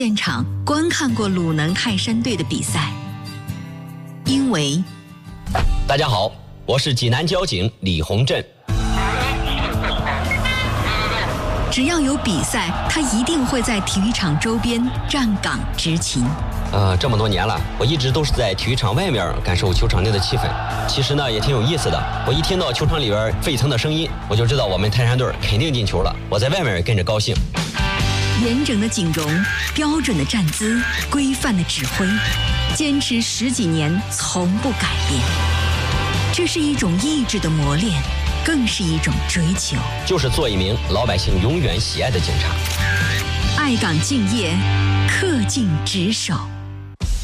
现场观看过鲁能泰山队的比赛，因为大家好，我是济南交警李洪振。 只要有比赛，他一定会在体育场周边站岗执勤。 这么多年了，我一直都是在体育场外面感受球场内的气氛。其实呢，也挺有意思的。我一听到球场里边沸腾的声音，我就知道我们泰山队肯定进球了。我在外面也跟着高兴。 严整的警容，标准的站姿，规范的指挥，坚持10几年从不改变。这是一种意志的磨练，更是一种追求。 就是做一名老百姓永远喜爱的警察。 爱岗敬业，恪尽职守。